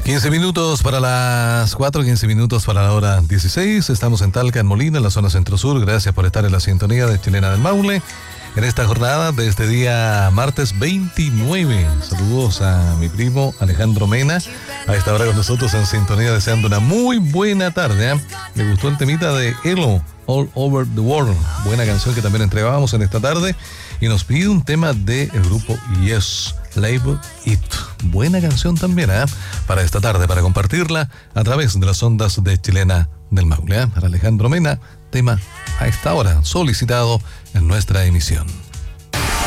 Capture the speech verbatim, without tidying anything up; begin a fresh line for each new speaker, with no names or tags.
quince minutos para las cuatro, quince minutos para la hora dieciséis. Estamos en Talca, en Molina, en la zona centro-sur. Gracias por estar en la sintonía de Chilena del Maule en esta jornada de este día martes veintinueve. Saludos a mi primo Alejandro Mena, a esta hora con nosotros en sintonía, deseando una muy buena tarde, ¿eh? Me gustó el temita de Elo, All Over the World, buena canción que también entregábamos en esta tarde, y nos pide un tema del grupo Yes, Label It. Buena canción también, ¿eh? Para esta tarde, para compartirla a través de las ondas de Chilena del Maule, ¿eh? Para Alejandro Mena, tema a esta hora solicitado en nuestra emisión.